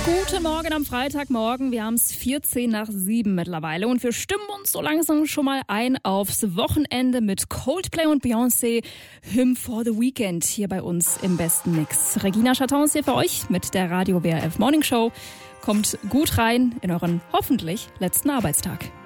Guten Morgen am Freitagmorgen. Wir haben es 14 nach 7 mittlerweile und wir stimmen uns so langsam schon mal ein aufs Wochenende mit Coldplay und Beyoncé, Hymn for the Weekend hier bei uns im besten Mix. Regina Chatons hier für euch mit der Radio WRF Morning Show. Kommt gut rein in euren hoffentlich letzten Arbeitstag.